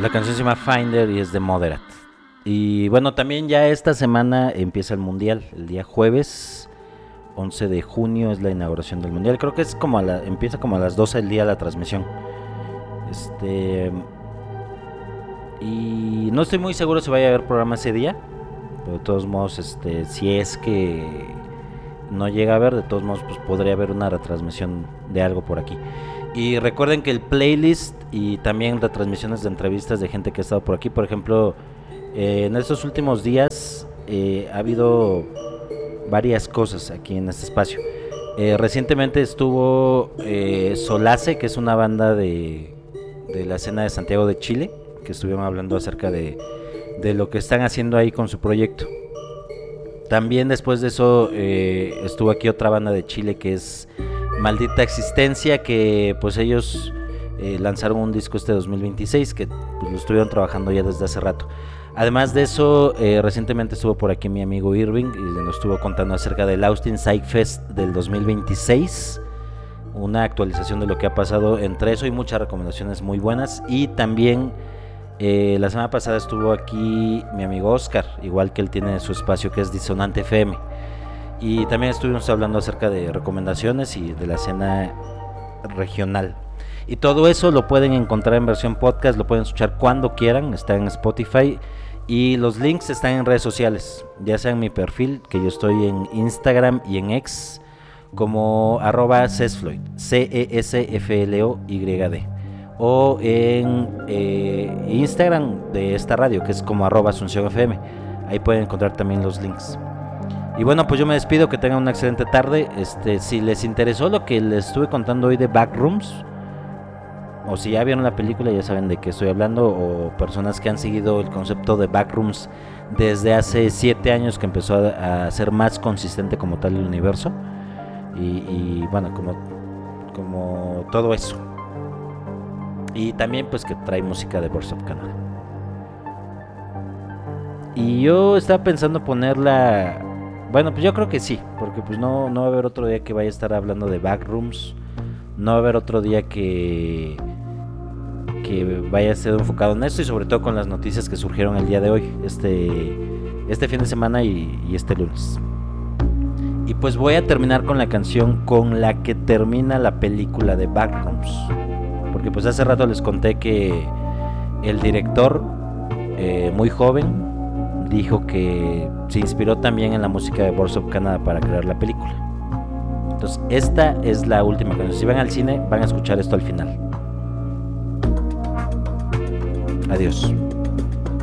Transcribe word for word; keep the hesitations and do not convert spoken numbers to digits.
La canción se llama Finder y es de Moderate. Y bueno, también ya esta semana empieza el Mundial, el día jueves once de junio es la inauguración del Mundial. Creo que es como a la, empieza como a las doce del día la transmisión. Este y no estoy muy seguro si vaya a haber programa ese día, pero de todos modos, este, si es que no llega a haber, de todos modos, pues podría haber una retransmisión de algo por aquí. Y recuerden que el playlist y también retransmisiones de entrevistas de gente que ha estado por aquí, por ejemplo, eh, en estos últimos días eh, ha habido varias cosas aquí en este espacio. Eh, recientemente estuvo eh, Solace, que es una banda de, de la escena de Santiago de Chile, que estuvieron hablando acerca de, de lo que están haciendo ahí con su proyecto. También después de eso eh, estuvo aquí otra banda de Chile que es Maldita Existencia, que pues ellos eh, lanzaron un disco este dos mil veintiséis que pues, lo estuvieron trabajando ya desde hace rato. Además de eso, eh, recientemente estuvo por aquí mi amigo Irving y nos estuvo contando acerca del Austin Psych Fest del dos mil veintiséis, una actualización de lo que ha pasado entre eso y muchas recomendaciones muy buenas. Y también eh, la semana pasada estuvo aquí mi amigo Oscar, igual que él tiene su espacio que es Disonante F M, y también estuvimos hablando acerca de recomendaciones y de la escena regional. Y todo eso lo pueden encontrar en versión podcast, lo pueden escuchar cuando quieran, está en Spotify. Y los links están en redes sociales, ya sea en mi perfil, que yo estoy en Instagram y en X como arroba cesfloyd, C E S F L O Y D, o en eh, Instagram de esta radio, que es como arroba Asunción F M. Ahí pueden encontrar también los links. Y bueno, pues yo me despido, que tengan una excelente tarde. Este, si les interesó lo que les estuve contando hoy de Backrooms, o si ya vieron la película, ya saben de qué estoy hablando, o personas que han seguido el concepto de Backrooms desde hace siete años que empezó a, a ser más consistente como tal el universo, y, y bueno, como, como todo eso. Y también pues que trae música de Birds of Canada. Y yo estaba pensando ponerla, bueno, pues yo creo que sí, porque pues no, no va a haber otro día que vaya a estar hablando de Backrooms. No va a haber otro día que que vaya a ser enfocado en esto, y sobre todo con las noticias que surgieron el día de hoy, este, este fin de semana y, y este lunes. Y pues voy a terminar con la canción con la que termina la película de Backrooms, porque pues hace rato les conté que el director, eh, muy joven, dijo que se inspiró también en la música de Birds of Canada para crear la película. Entonces esta es la última canción. Si van al cine van a escuchar esto al final. Adiós.